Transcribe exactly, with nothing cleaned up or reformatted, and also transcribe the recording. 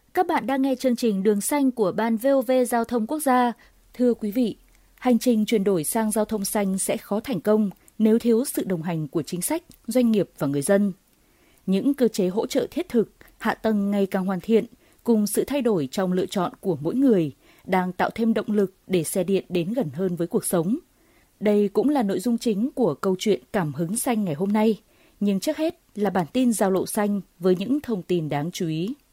Các bạn đang nghe chương trình Đường Xanh của Ban vê o vê Giao thông Quốc gia. Thưa quý vị, hành trình chuyển đổi sang giao thông xanh sẽ khó thành công nếu thiếu sự đồng hành của chính sách, doanh nghiệp và người dân. Những cơ chế hỗ trợ thiết thực, hạ tầng ngày càng hoàn thiện, cùng sự thay đổi trong lựa chọn của mỗi người đang tạo thêm động lực để xe điện đến gần hơn với cuộc sống. Đây cũng là nội dung chính của câu chuyện Cảm hứng xanh ngày hôm nay. Nhưng trước hết là bản tin Giao lộ xanh với những thông tin đáng chú ý.